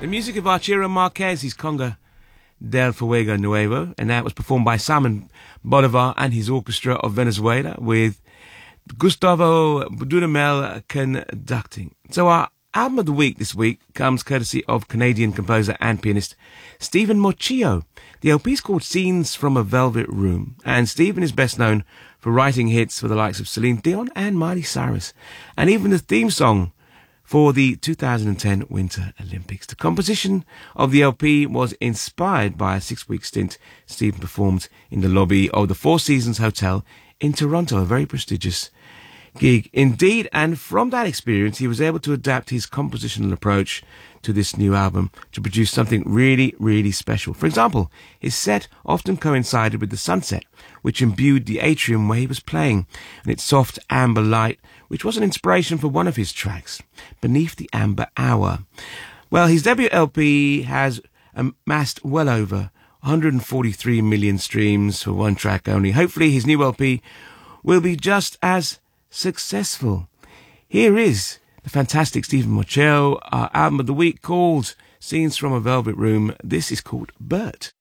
The music of Arturo Marquez, his conga del Fuego Nuevo, and that was performed by Simon Bolivar and his orchestra of Venezuela with Gustavo Dudamel conducting. So our album of the week this week comes courtesy of Canadian composer and pianist Stephen Mochio. The LP is called Scenes from a Velvet Room, and Stephen is best known for writing hits for the likes of Celine Dion and Miley Cyrus, and even the theme song for the 2010 Winter Olympics. The composition of the LP was inspired by a 6-week stint Stephen performed in the lobby of the Four Seasons Hotel in Toronto, a very prestigious gig indeed, and from that experience he was able to adapt his compositional approach to this new album to produce something really, really special. For example, his set often coincided with the sunset, which imbued the atrium where he was playing, and its soft amber light, which was an inspiration for one of his tracks, Beneath the Amber Hour. Well, his debut LP has amassed well over 143 million streams for one track only. Hopefully his new LP will be just as successful. Here is the fantastic Stephen Mochio, our album of the week called Scenes from a Velvet Room. This is called Bert.